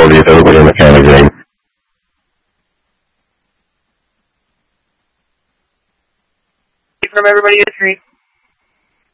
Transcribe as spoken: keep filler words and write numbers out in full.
facility if everybody in the county agrees. From everybody agrees.